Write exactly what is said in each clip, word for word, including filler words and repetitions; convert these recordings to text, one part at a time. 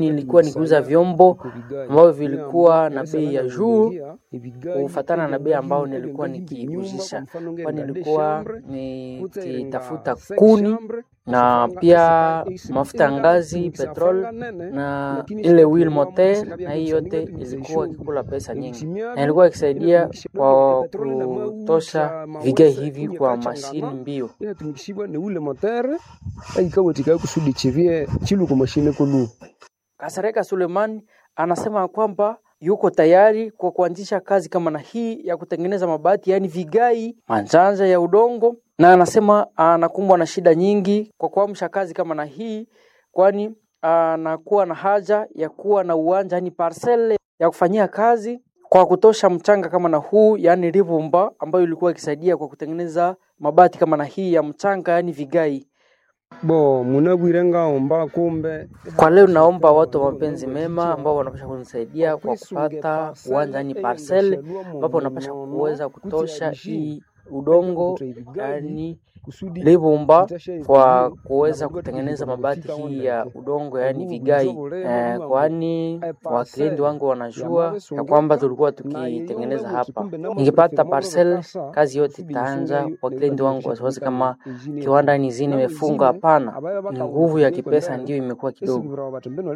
Nilikuwa nikiuza vyombo ambavyo vilikuwa na bei ya juu kufuatana na bei ambao nilikuwa nikiuzisha, kwa nilikuwa nikitafuta kuni na pia mafuta ngazi, petrol na ile wheel motor, na hiyo yote ilikuwa ikikula pesa nyingi. Na ilikuwa ikisaidia kwa kutosha vigae hivi kwa mashini mbio. Tumikishibwa ni ule motor ikawa tika kusudi chivie chilu kwa mashine kulu. Kasareka Suleiman anasema kwamba yuko tayari kwa kuanzisha kazi kama na hii ya kutengeneza mabati, yani vigai, manjanja ya udongo, na anasema anakumbwa na shida nyingi kwa kuamsha kazi kama na hii, kwani anakuwa na haja ya kuwa na uwanja, yani parcel ya kufanyia kazi kwa kutosha mchanga kama na huu, yani ribumba ambayo ilikuwa ikisaidia kwa kutengeneza mabati kama na hii ya mchanga, yani vigai. Bo munabwirenga omba kumbe. Kwa leo naomba watu wa mapenzi mema ambao wanapasha kunisaidia kwa kupata uwanja ni parcel ambapo wanapasha kuweza kutosha hii udongo, yani libumba, kwa kuweza kutengeneza mabati hii ya udongo, yani vigai. Eh, kwani wakilindi wangu wanajua ya kwamba tulikuwa tukitengeneza hapa. Nikipata parcel kazi yote itaanza. Wakilindi wangu wasiwasi kama kiwanda ni zini imefunga, hapana. Ni nguvu ya kipesa ndio imekuwa kidogo.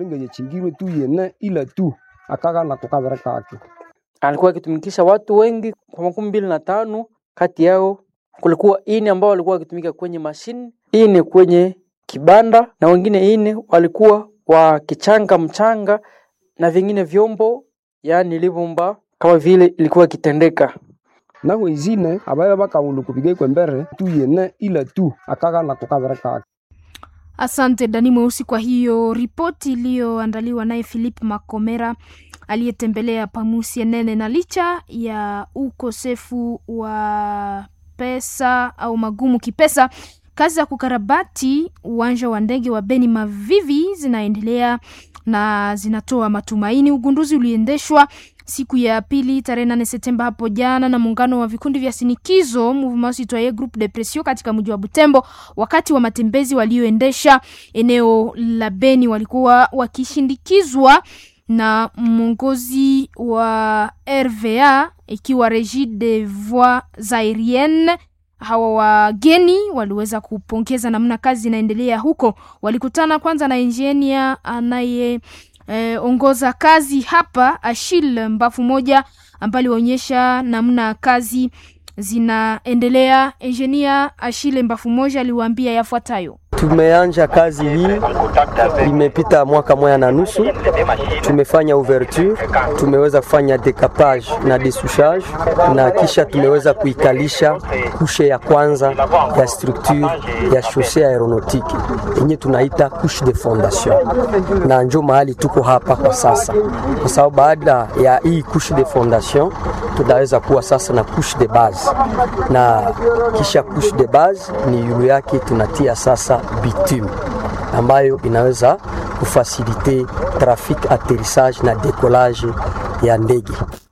Alikuwa akitumikisha watu wengi kwa makumi mbili na tano, kati yao kulikuwa ine ambao walikuwa wakitumika kwenye mashine, ine kwenye kibanda, na wengine ine walikuwa kwa kichanga mchanga na vingine vyombo, yani libumba kama vile ilikuwa kitendeka. Na wezine abaya baka ulukupigai kwa mbere tu yene ila tu akaga na kukabaraka. Asante Dani Mweusi kwa hiyo ripoti iliyoandaliwa naye Philip Makomera aliyetembelea Pamusi Nene. Na licha ya ukosefu wa pesa au magumu kipesa, kazi za kukarabati uwanja wa ndege wa Beni Mavivi zinaendelea na zinatoa matumaini. Ugunduzi uliendeshwa siku ya pili tarehe nane Septemba hapo jana na muungano wa vikundi vya sinikizo Mouvement Citoyen Groupe de Pression katika mji wa Butembo. Wakati wa matembezi walioendesha eneo la Beni, walikuwa wakishindikizwa na mwongozi wa R V A ikiwa Régie des Voies Aériennes. Hawa wageni waliweza kupongeza namna kazi inaendelea huko. Walikutana kwanza na engineer anaye eh, ongoza kazi hapa, Achille Mbafu moja, ambaye alionyesha namna kazi zinaendelea. Engineer Achille Mbafu moja aliwaambia yafuatayo: Tumeanja kazi hii, imepita mwaka moja na nusu. Tumefanya ouverture, tumeweza kufanya decapage na desouchage, na kisha tumeweza kuikalisha kushe ya kwanza ya structure ya chaussée aeronautique yenye tunaita couche de fondation. Na njo mahali tuko hapa kwa sasa, kwa sababu baada ya hii couche de fondation tutaweza kuwa sasa na couche de base, na kisha couche de base ni yulu yake tunatia sasa bitume ambayo inaweza kufasilite traffic atterrissage na decollage ya ndege.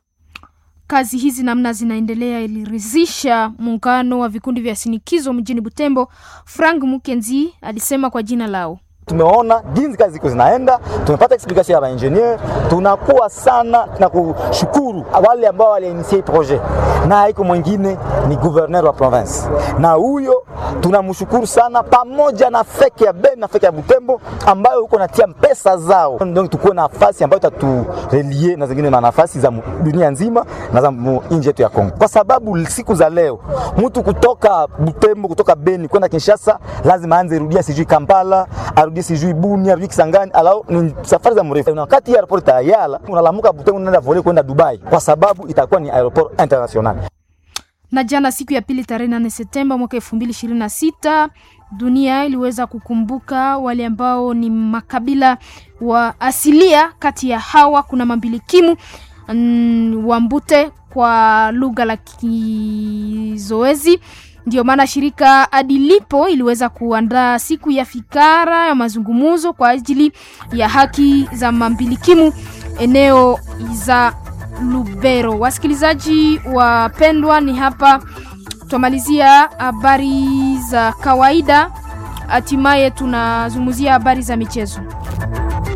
Kazi hizi namna zinaendelea ilirizisha muungano wa vikundi vya sinikizo mjini Butembo. Frank Mukenzi alisema kwa jina lao: Tumeona jinsi kazi ziko zinaenda, tumepata explication ya ba engineer, tunakuwa sana na kushukuru wale ambao waliinitiate projet, na haiko mwingine ni gouverneur wa province, na huyo tunamshukuru sana, pamoja na feke ya Beni na feke ya Butembo ambayo huko natia pesa zao. Donc tuko na nafasi ambayo taturelie na zingine na nafasi za dunia nzima na za nje yetu ya Kongo, kwa sababu siku za leo mtu kutoka Butembo, kutoka Beni kwenda Kinshasa lazima aanze rudia sijui Kampala, arudi sijui Bunia, arudi Kisangani, alao ni safari za mrefu. Na wakati ya airport ya Yala unalamuka Butembo unaenda voler kwenda Dubai, kwa sababu itakuwa ni airport international. Na jana siku ya pili tarehe nane Septemba mwaka elfu mbili ishirini na sita, dunia iliweza kukumbuka wale ambao ni makabila wa asilia. Kati ya hawa kuna mambilikimu mm, Wambute kwa lugha la Kizoezi. Ndio maana shirika Adilipo iliweza kuandaa siku ya fikara ya mazungumuzo kwa ajili ya haki za mambilikimu eneo za Lubero. Wasikilizaji wapendwa, ni hapa tumalizia habari za kawaida. Hatimaye tunazungumzia habari za michezo.